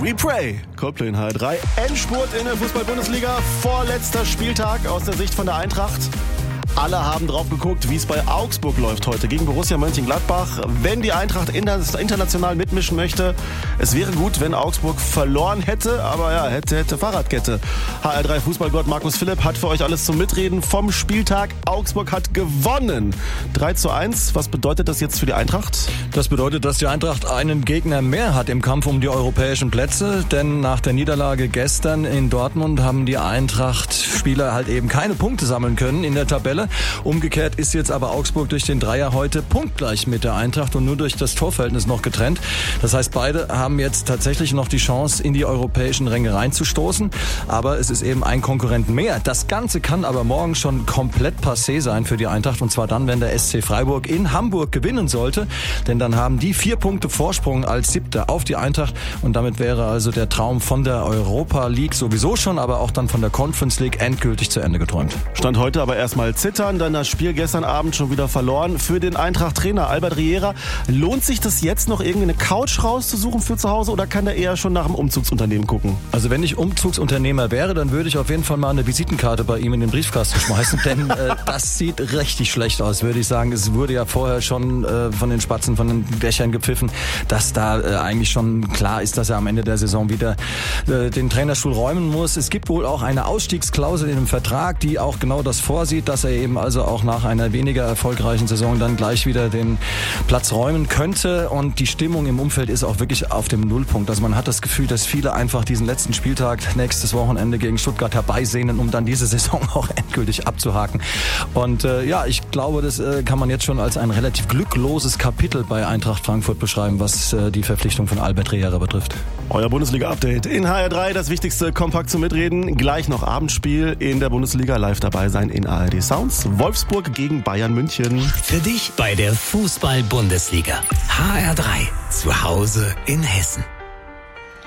We Pray, Coldplay in HR3. Endspurt in der Fußball-Bundesliga, vorletzter Spieltag aus der Sicht von der Eintracht. Alle haben drauf geguckt, wie es bei Augsburg läuft heute gegen Borussia Mönchengladbach. Wenn die Eintracht international mitmischen möchte, es wäre gut, wenn Augsburg verloren hätte, aber ja, hätte Fahrradkette. HR3 Fußballgott Markus Philipp hat für euch alles zum Mitreden vom Spieltag. Augsburg hat gewonnen. 3:1. Was bedeutet das jetzt für die Eintracht? Das bedeutet, dass die Eintracht einen Gegner mehr hat im Kampf um die europäischen Plätze, denn nach der Niederlage gestern in Dortmund haben die Eintracht-Spieler halt eben keine Punkte sammeln können in der Tabelle. Umgekehrt ist jetzt aber Augsburg durch den Dreier heute punktgleich mit der Eintracht und nur durch das Torverhältnis noch getrennt. Das heißt, beide haben jetzt tatsächlich noch die Chance, in die europäischen Ränge reinzustoßen. Aber es ist eben ein Konkurrent mehr. Das Ganze kann aber morgen schon komplett passé sein für die Eintracht. Und zwar dann, wenn der SC Freiburg in Hamburg gewinnen sollte. Denn dann haben die 4 Punkte Vorsprung als Siebter auf die Eintracht. Und damit wäre also der Traum von der Europa League sowieso schon, aber auch dann von der Conference League endgültig zu Ende geträumt. Stand heute aber erstmal zittern, dann das Spiel gestern Abend schon wieder verloren. Für den Eintracht-Trainer Albert Riera, lohnt sich das jetzt noch irgendwie eine Couch rauszusuchen für zu Hause oder kann der eher schon nach dem Umzugsunternehmen gucken? Also wenn ich Umzugsunternehmer wäre, dann würde ich auf jeden Fall mal eine Visitenkarte bei ihm in den Briefkasten schmeißen, denn das sieht richtig schlecht aus, würde ich sagen. Es wurde ja vorher schon von den Spatzen, von den Dächern gepfiffen, dass da eigentlich schon klar ist, dass er am Ende der Saison wieder den Trainerstuhl räumen muss. Es gibt wohl auch eine Ausstiegsklausel in dem Vertrag, die auch genau das vorsieht, dass er eben also auch nach einer weniger erfolgreichen Saison dann gleich wieder den Platz räumen könnte. Und die Stimmung im Umfeld ist auch wirklich auf dem Nullpunkt. Also man hat das Gefühl, dass viele einfach diesen letzten Spieltag nächstes Wochenende gegen Stuttgart herbeisehnen, um dann diese Saison auch endgültig abzuhaken. Und ich glaube, das kann man jetzt schon als ein relativ glückloses Kapitel bei Eintracht Frankfurt beschreiben, was die Verpflichtung von Albert Riera betrifft. Euer Bundesliga-Update in HR3, das Wichtigste kompakt zum Mitreden. Gleich noch Abendspiel in der Bundesliga, live dabei sein in ARD Sounds. Wolfsburg gegen Bayern München. Für dich bei der Fußball-Bundesliga. HR3, zu Hause in Hessen.